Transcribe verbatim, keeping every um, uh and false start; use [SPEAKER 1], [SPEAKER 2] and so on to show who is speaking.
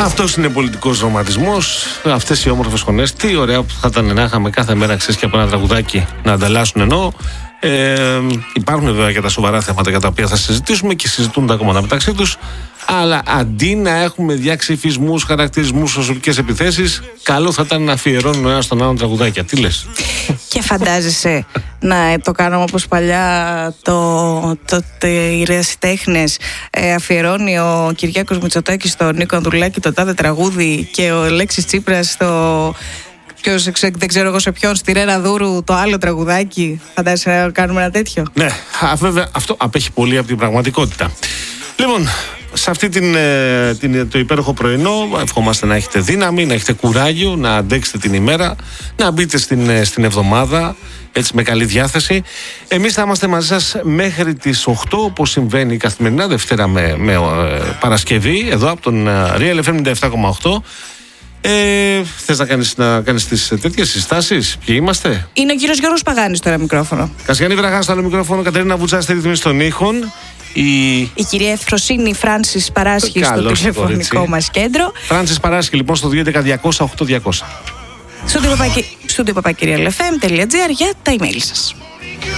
[SPEAKER 1] Αυτός είναι πολιτικός ρομαντισμός. Αυτές οι όμορφες φωνές. Τι ωραία που θα ήταν να είχαμε κάθε μέρα, ξέρεις, και από ένα τραγουδάκι να ανταλλάσσουν ενώ. Ε, υπάρχουν βέβαια και τα σοβαρά θέματα για τα οποία θα συζητήσουμε και συζητούν τα κόμματα μεταξύ τους. Αλλά αντί να έχουμε διαξυφισμούς, χαρακτηρισμούς, προσωπικές επιθέσεις, καλό θα ήταν να αφιερώνουν ο ένας τον άλλον τραγουδάκια. Τι λες?
[SPEAKER 2] Και φαντάζεσαι να το κάναμε όπως παλιά το, το, το, οι ερασιτέχνες ε, αφιερώνει ο Κυριάκος Μητσοτάκης στον Νίκο Ανδρουλάκη το τάδε τραγούδι και ο Αλέξης Τσίπρας στο... Ποιος, δεν ξέρω εγώ σε ποιον, στη Ρένα Δούρου το άλλο τραγουδάκι. Φαντάζεσαι να κάνουμε ένα τέτοιο?
[SPEAKER 1] Ναι, α, βέβαια αυτό απέχει πολύ από την πραγματικότητα. Λοιπόν, σε αυτή την, την, το υπέροχο πρωινό ευχόμαστε να έχετε δύναμη, να έχετε κουράγιο, να αντέξετε την ημέρα, να μπείτε στην, στην εβδομάδα έτσι με καλή διάθεση. Εμείς θα είμαστε μαζί σας μέχρι τις οκτώ, όπως συμβαίνει καθημερινά Δευτέρα με, με ε, Παρασκευή, εδώ από τον Real εφ εμ ενενήντα επτά κόμμα οκτώ. Ε, θες να κάνεις, να κάνεις τις τέτοιες συστάσεις? Ποιοι είμαστε?
[SPEAKER 2] Είναι ο κύριος Γιώργος Παγάνης τώρα μικρόφωνο.
[SPEAKER 1] Κασιάνη Βραχά στο άλλο μικρόφωνο, Κατερίνα Βουτσά στη ρύθμιση των ήχων. Η,
[SPEAKER 2] η κυρία Ευφροσύνη Φράνσις Παράσχη στο τηλεφωνικό μας κέντρο.
[SPEAKER 1] Φράνσις Παράσχη λοιπόν στο δύο έντεκα διακόσια οκτώ διακόσια.
[SPEAKER 2] Στο παπακυριαλεφm τελεία τζι άρ για τα email σας.